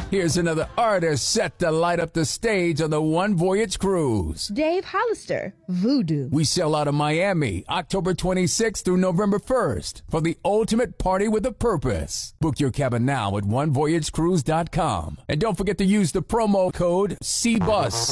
Here's another artist set to light up the stage on the One Voyage Cruise. Dave Hollister, Voodoo. We sail out of Miami October 26th through November 1st for the ultimate party with a purpose. Book your cabin now at onevoyagecruise.com. And don't forget to use the promo code CBUS.